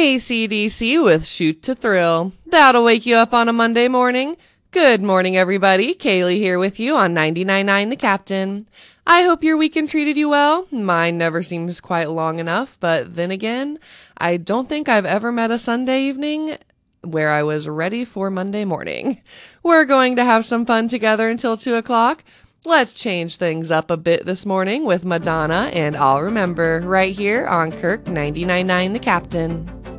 AC/DC with Shoot to Thrill. That'll wake you up on a Monday morning. Good morning, everybody. Kaylee here with you on 99.9 The Captain. I hope your weekend treated you well. Mine never seems quite long enough, but then again, I don't think I've ever met a Sunday evening where I was ready for Monday morning. We're going to have some fun together until 2 o'clock. Let's change things up a bit this morning with Madonna and I'll Remember right here on Kirk 99.9 The Captain.